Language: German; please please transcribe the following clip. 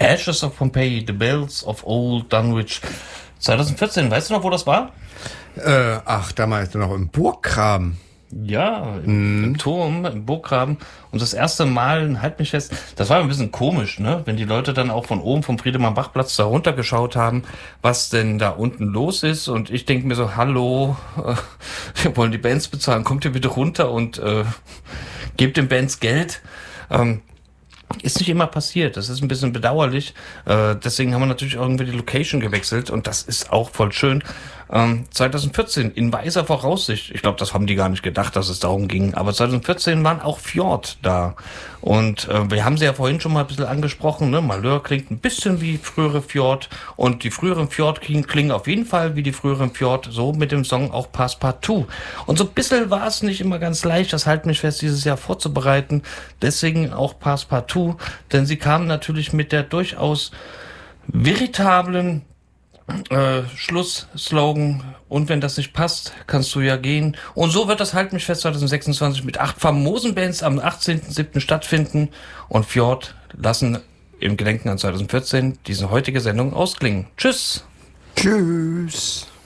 Ashes of Pompeii, The Bells of Old Dunwich. 2014, weißt du noch, wo das war? Damals noch im Burggraben. Ja, im Turm, im Burggraben. Und das erste Mal, halt mich fest, das war ein bisschen komisch, ne? Wenn die Leute dann auch von oben vom Friedemann-Bach-Platz da runtergeschaut haben, was denn da unten los ist. Und ich denke mir so, hallo, wir wollen die Bands bezahlen, kommt ihr bitte runter und gebt den Bands Geld. Ist nicht immer passiert. Das ist ein bisschen bedauerlich. Deswegen haben wir natürlich irgendwie die Location gewechselt und das ist auch voll schön. 2014 in weiser Voraussicht, ich glaube, das haben die gar nicht gedacht, dass es darum ging, aber 2014 waren auch Fjord da und wir haben sie ja vorhin schon mal ein bisschen angesprochen, ne? Malheur klingt ein bisschen wie frühere Fjord und die früheren Fjord klingen auf jeden Fall wie die früheren Fjord, so mit dem Song auch Passepartout. Und so ein bisschen war es nicht immer ganz leicht, das Halt mich fest dieses Jahr vorzubereiten, deswegen auch Passepartout, denn sie kamen natürlich mit der durchaus veritablen Schlussslogan, und wenn das nicht passt, kannst du ja gehen. Und so wird das Halt mich fest 2026 mit 8 famosen Bands am 18.07. stattfinden und Fjord lassen im Gedenken an 2014 diese heutige Sendung ausklingen. Tschüss! Tschüss!